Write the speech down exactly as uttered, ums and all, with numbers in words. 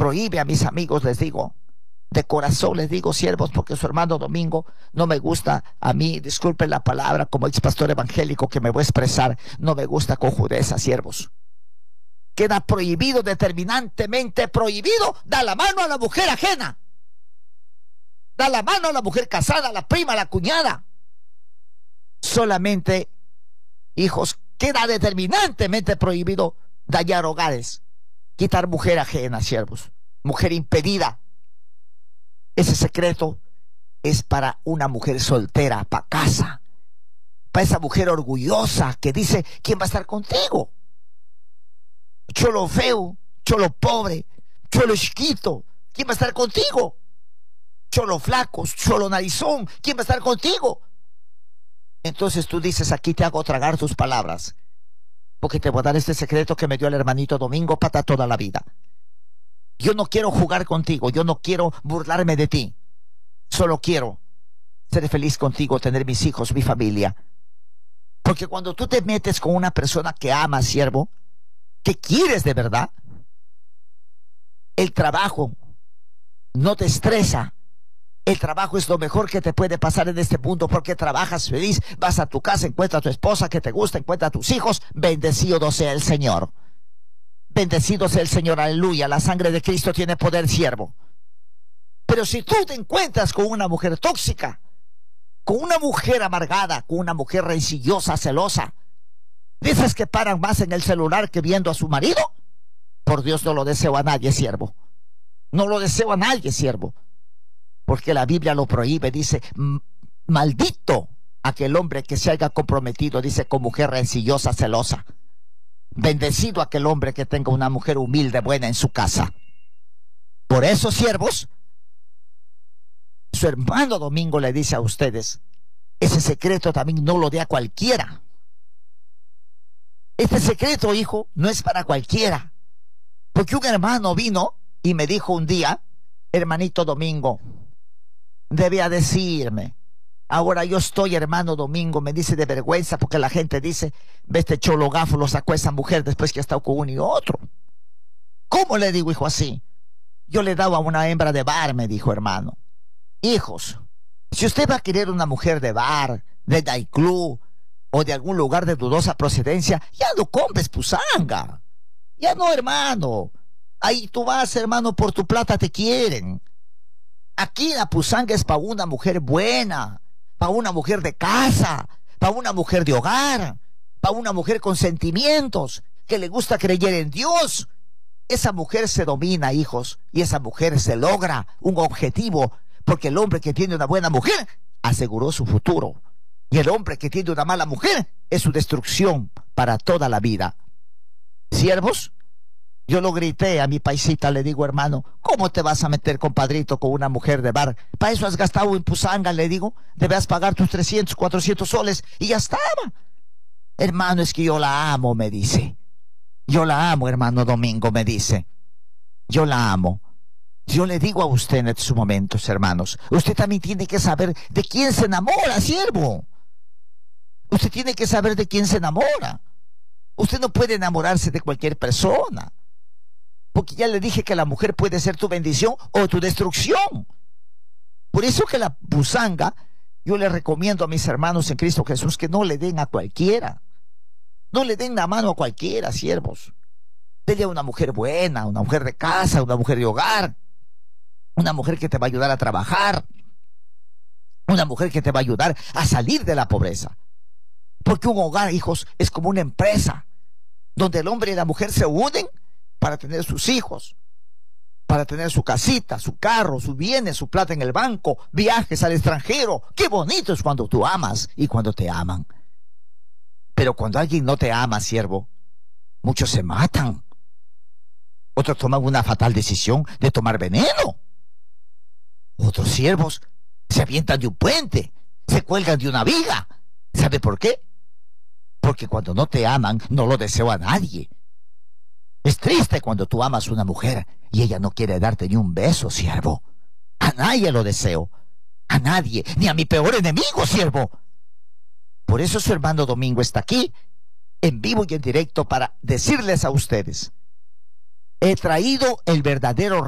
prohíbe a mis amigos, les digo, de corazón les digo, siervos, porque su hermano Domingo no me gusta a mí, disculpen la palabra, como ex pastor evangélico que me voy a expresar, no me gusta con judeza, siervos. Queda prohibido, determinantemente prohibido, da la mano a la mujer ajena. Da la mano a la mujer casada, a la prima, a la cuñada. Solamente, hijos, queda determinantemente prohibido dañar hogares, quitar mujer ajena, siervos, mujer impedida. Ese secreto es para una mujer soltera, para casa, para esa mujer orgullosa que dice, ¿quién va a estar contigo? Cholo feo, cholo pobre, cholo chiquito, ¿quién va a estar contigo? Cholo flaco, cholo narizón, ¿quién va a estar contigo? Entonces tú dices, aquí te hago tragar tus palabras, porque te voy a dar este secreto que me dio el hermanito Domingo para toda la vida. Yo no quiero jugar contigo, yo no quiero burlarme de ti. Solo quiero ser feliz contigo, tener mis hijos, mi familia. Porque cuando tú te metes con una persona que ama, siervo, que quieres de verdad, el trabajo no te estresa. El trabajo es lo mejor que te puede pasar en este mundo, porque trabajas feliz, vas a tu casa, encuentras a tu esposa que te gusta, encuentras a tus hijos, bendecido sea el Señor. Bendecido sea el Señor, aleluya. La sangre de Cristo tiene poder, siervo. Pero si tú te encuentras con una mujer tóxica, con una mujer amargada, con una mujer rencillosa, celosa, de esas que paran más en el celular que viendo a su marido, por Dios no lo deseo a nadie, siervo. No lo deseo a nadie, siervo. Porque la Biblia lo prohíbe, dice, maldito aquel hombre que se haya comprometido, dice, con mujer rencillosa, celosa. Bendecido aquel hombre que tenga una mujer humilde, buena en su casa. Por eso, siervos, su hermano Domingo le dice a ustedes, ese secreto también no lo dé a cualquiera. Este secreto, hijo, no es para cualquiera. Porque un hermano vino y me dijo un día, hermanito Domingo, debía decirme, ahora yo estoy, hermano Domingo, me dice de vergüenza, porque la gente dice, ve este cholo gafo, lo sacó esa mujer después que ha estado con uno y otro. ¿Cómo le digo, hijo, así? Yo le daba a una hembra de bar, me dijo, hermano. Hijos, si usted va a querer una mujer de bar, de nightclub, o de algún lugar de dudosa procedencia, ya no compres pusanga. Ya no, hermano. Ahí tú vas, hermano, por tu plata te quieren. Aquí la pusanga es para una mujer buena, para una mujer de casa, para una mujer de hogar, para una mujer con sentimientos, que le gusta creer en Dios. Esa mujer se domina, hijos, y esa mujer se logra un objetivo, porque el hombre que tiene una buena mujer aseguró su futuro. Y el hombre que tiene una mala mujer es su destrucción para toda la vida. Siervos, yo lo grité a mi paisita, le digo, hermano, ¿cómo te vas a meter, compadrito, con una mujer de bar? Para eso has gastado en pusanga, le digo, debes pagar tus trescientos, cuatrocientos soles, y ya estaba. Hermano, es que yo la amo, me dice. Yo la amo, hermano Domingo, me dice. Yo la amo. Yo le digo a usted en estos momentos, hermanos, usted también tiene que saber de quién se enamora, siervo. Usted tiene que saber de quién se enamora. Usted no puede enamorarse de cualquier persona. Porque ya le dije que la mujer puede ser tu bendición o tu destrucción. Por eso que la pusanga, yo le recomiendo a mis hermanos en Cristo Jesús que no le den a cualquiera. No le den la mano a cualquiera, siervos. Denle a una mujer buena, una mujer de casa, una mujer de hogar. Una mujer que te va a ayudar a trabajar. Una mujer que te va a ayudar a salir de la pobreza. Porque un hogar, hijos, es como una empresa donde el hombre y la mujer se unen para tener sus hijos, para tener su casita, su carro, sus bienes, su plata en el banco, viajes al extranjero. Qué bonito es cuando tú amas y cuando te aman. Pero cuando alguien no te ama, siervo, muchos se matan. Otros toman una fatal decisión de tomar veneno. Otros siervos se avientan de un puente, se cuelgan de una viga. ¿Sabe por qué? Porque cuando no te aman, no lo deseo a nadie. Es triste cuando tú amas a una mujer y ella no quiere darte ni un beso, siervo. A nadie lo deseo. A nadie, ni a mi peor enemigo, siervo. Por eso su hermano Domingo está aquí, en vivo y en directo, para decirles a ustedes: he traído el verdadero